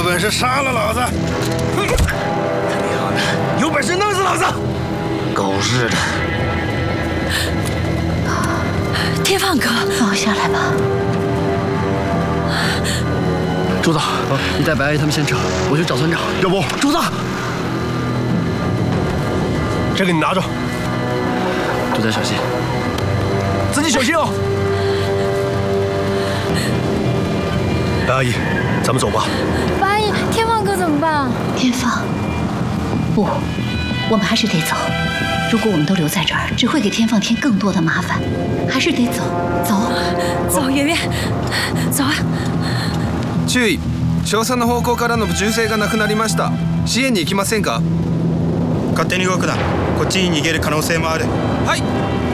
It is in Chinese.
本事杀了老子！他娘的，有本事弄死老子！狗日的！ 天放哥， 放我下来吧。 朱子，你带白阿姨他们先撤，我去找村长。 要不， 朱子， 这个你拿着， 朱仔小心， 自己小心哦。白阿姨，咱们走吧。 白阿姨，天放哥怎么办？ 天放，不，我们还是得走。如果我们都留在这儿，只会给天放添更多的麻烦，还是得走。 走，圆圆，走啊！ 注意，少佐の方向からの銃声がなくなりました。支援に行きませんか？ 勝手に動くな。こっちに逃げる可能性もある。 はい。